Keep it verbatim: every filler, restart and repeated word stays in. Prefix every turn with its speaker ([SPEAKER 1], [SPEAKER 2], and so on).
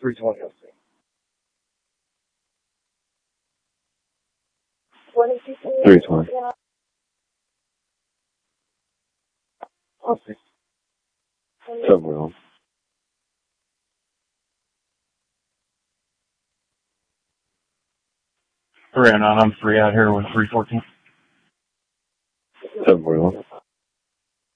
[SPEAKER 1] three twenty, I'll see. three twenty. I'll see. Somewhere else. three oh nine, I'm free out here with three fourteen. Somewhere else.